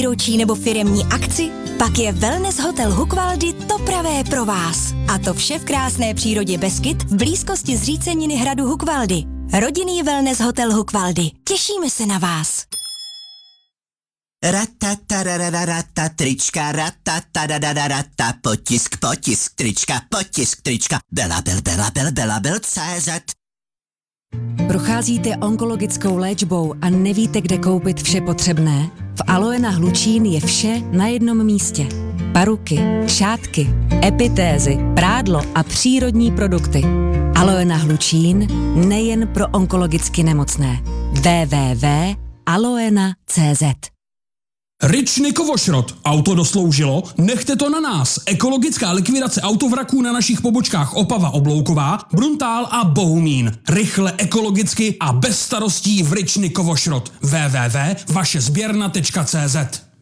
výročí nebo firemní akci? Pak je Wellness Hotel Hukvaldy to pravé pro vás. A to vše v krásné přírodě Beskyd v blízkosti zříceniny hradu Hukvaldy. Rodinný Wellness Hotel Hukvaldy. Těšíme se na vás. Ratatarararata trička, ratatarararata potisk trička, Belabel.cz. Procházíte onkologickou léčbou a nevíte, kde koupit vše potřebné? V Aloena Hlučín je vše na jednom místě. Paruky, šátky, epitézy, prádlo a přírodní produkty. Aloena Hlučín nejen pro onkologicky nemocné. www.aloena.cz. Ryčny Kovošrot. Auto dosloužilo? Nechte to na nás. Ekologická likvidace autovraků na našich pobočkách Opava Oblouková, Bruntál a Bohumín. Rychle, ekologicky a bez starostí v Ryčny Kovošrot. www.vašezběrna.cz.